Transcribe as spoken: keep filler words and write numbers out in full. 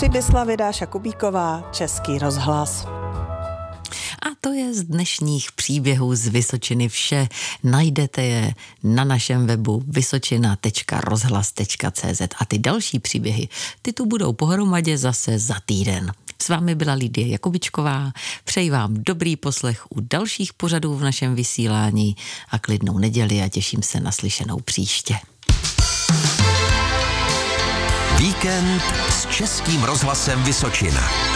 Přibyslavi Dáša Kubíková, Český rozhlas. A to je z dnešních příběhů z Vysočiny vše. Najdete je na našem webu vysočina tečka rozhlas tečka cé zet a ty další příběhy, ty tu budou pohromadě zase za týden. S vámi byla Lidie Jakubičková, přeji vám dobrý poslech u dalších pořadů v našem vysílání a klidnou neděli a těším se na slyšenou příště. Víkend s Českým rozhlasem Vysočina.